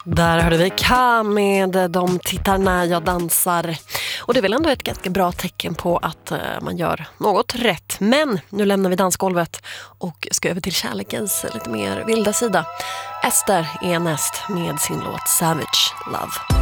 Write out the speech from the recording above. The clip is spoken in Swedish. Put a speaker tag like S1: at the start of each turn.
S1: Där hörde vi Ka med De tittar när jag dansar. Och det är väl ändå ett ganska bra tecken på att man gör något rätt. Men nu lämnar vi dansgolvet och ska över till kärlekens lite mer vilda sida. Ester är näst med sin låt Savage Love.